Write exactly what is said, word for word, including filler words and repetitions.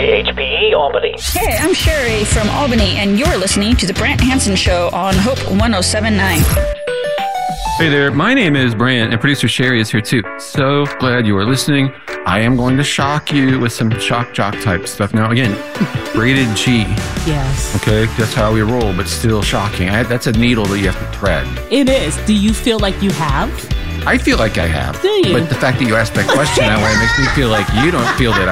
K H P E Albany. Hey, I'm Sherry from Albany, and you're listening to The Brant Hansen Show on Hope one oh seven point nine. Hey there, my name is Brant, and producer Sherry is here too. So glad you are listening. I am going to shock you with some shock jock type stuff. Now, again, rated G. Yes. Okay, that's how we roll, but still shocking. I, that's a needle that you have to thread. It is. Do you feel like you have? I feel like I have. Do you? But the fact that you asked that question that way makes me feel like you don't feel that